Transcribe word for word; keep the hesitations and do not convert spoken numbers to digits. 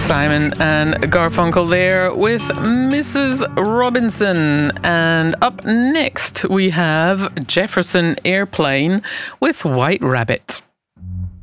Simon and Garfunkel there with Missus Robinson. And up next we have Jefferson Airplane with White Rabbit.